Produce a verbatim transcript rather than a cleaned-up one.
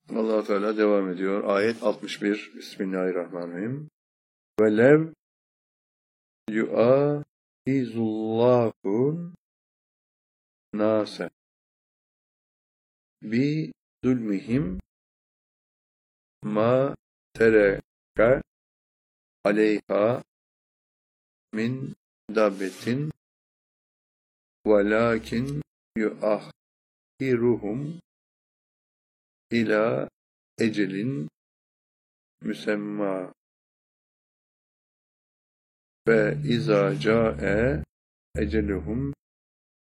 Allah Teala devam ediyor. Ayet altmış bir. Bismillahirrahmanirrahim. Ve lev yu'ahizullahu nase bi zulmihim ma tereke aleyha min dabbetin velakin yu'ahhiruhum ila ecelin müsemma ve izâ câe eceluhum